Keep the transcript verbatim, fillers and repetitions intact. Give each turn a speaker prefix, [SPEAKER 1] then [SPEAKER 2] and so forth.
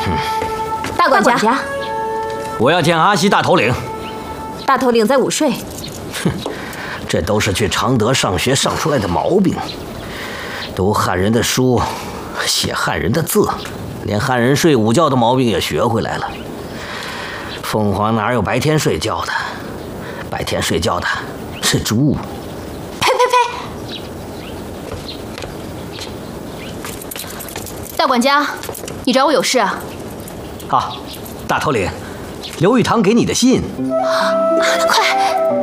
[SPEAKER 1] 大管家，
[SPEAKER 2] 我要见阿西大头领。
[SPEAKER 1] 大头领在午睡。
[SPEAKER 2] 哼，这都是去常德上学上出来的毛病。读汉人的书，写汉人的字，连汉人睡午觉的毛病也学回来了。凤凰哪有白天睡觉的？白天睡觉的是猪。
[SPEAKER 1] 呸呸呸！大管家，你找我有事啊？
[SPEAKER 2] 啊，大头领，刘玉堂给你的信。
[SPEAKER 1] 快！